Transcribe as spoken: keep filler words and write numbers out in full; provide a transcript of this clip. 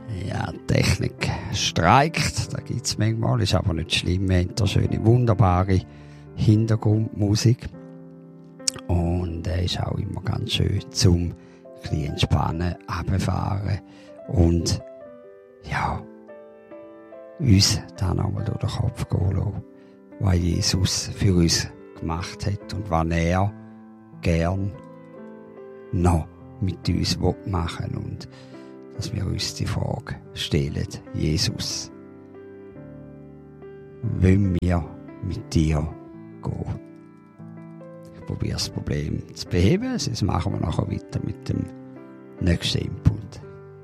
Ja, die Technik streikt, da gibt's manchmal, ist aber nicht schlimm. Wir haben da schöne, wunderbare Hintergrundmusik. Und er ist auch immer ganz schön zum ein bisschen entspannen, runterfahren und ja, uns dann einmal durch den Kopf gehen lassen, was Jesus für uns gemacht hat und was er gern noch mit uns machen will. Und dass wir uns die Frage stellen, Jesus, wollen wir mit dir gehen? Ich probiere das Problem zu beheben, sonst machen wir nachher weiter mit dem nächsten Input.